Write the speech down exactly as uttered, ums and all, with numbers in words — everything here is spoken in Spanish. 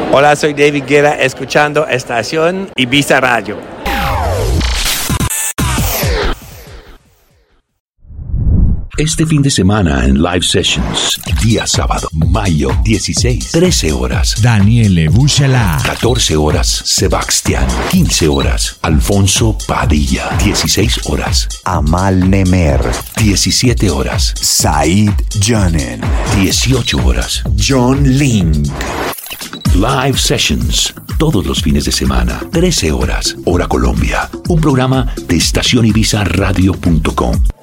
Hola, soy David Guerra, escuchando Estación Ibiza Radio. Este fin de semana en Live Sessions, día sábado, mayo dieciséis, trece horas, Daniele Buchalá. catorce horas, Sebastián, quince horas, Alfonso Padilla, dieciséis horas, Amal Nemer, diecisiete horas, Said Janen, dieciocho horas, John Link. Live Sessions, todos los fines de semana, trece horas, hora Colombia, un programa de estación ibiza radio punto com.